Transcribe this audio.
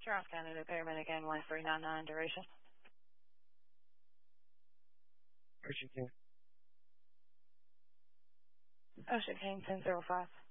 Charles County to Pyramid again, 1399 duration. Ocean King. Ocean King 1005.